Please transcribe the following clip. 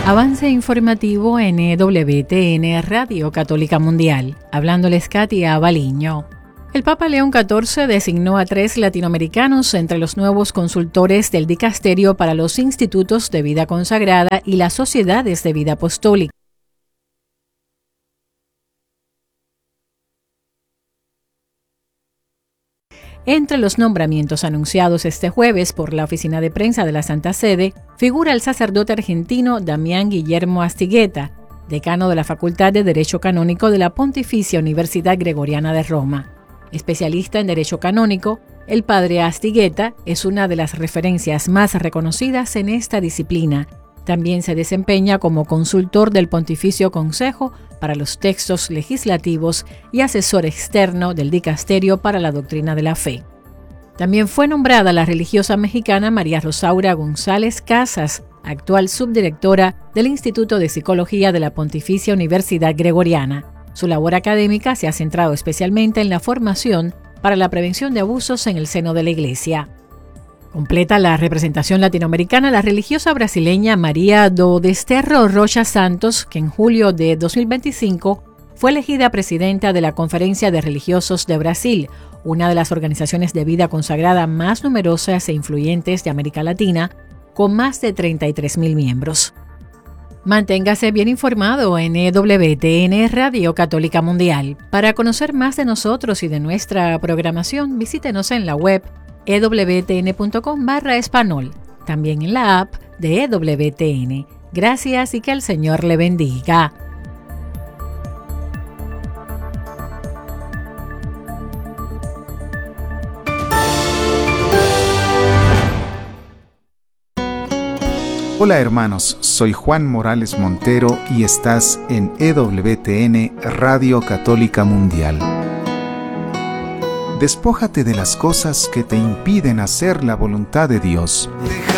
Avance informativo en EWTN Radio Católica Mundial. Hablándoles Katia Baliño. El Papa León XIV designó a 3 latinoamericanos entre los nuevos consultores del Dicasterio para los Institutos de Vida Consagrada y las Sociedades de Vida Apostólica. Entre los nombramientos anunciados este jueves por la Oficina de Prensa de la Santa Sede, figura el sacerdote argentino Damián Guillermo Astigueta, decano de la Facultad de Derecho Canónico de la Pontificia Universidad Gregoriana de Roma. Especialista en Derecho Canónico, el padre Astigueta es una de las referencias más reconocidas en esta disciplina. También se desempeña como consultor del Pontificio Consejo para los Textos Legislativos y asesor externo del Dicasterio para la Doctrina de la Fe. También fue nombrada la religiosa mexicana María Rosaura González Casas, actual subdirectora del Instituto de Psicología de la Pontificia Universidad Gregoriana. Su labor académica se ha centrado especialmente en la formación para la prevención de abusos en el seno de la Iglesia. Completa la representación latinoamericana la religiosa brasileña María do Desterro Rocha Santos, que en julio de 2025 fue elegida presidenta de la Conferencia de Religiosos de Brasil, una de las organizaciones de vida consagrada más numerosas e influyentes de América Latina, con más de 33.000 miembros. Manténgase bien informado en EWTN Radio Católica Mundial. Para conocer más de nosotros y de nuestra programación, visítenos en la web ewtn.com/español, también en la app de EWTN. Gracias y que el Señor le bendiga. Hola hermanos, soy Juan Morales Montero y estás en EWTN Radio Católica Mundial. Despójate de las cosas que te impiden hacer la voluntad de Dios.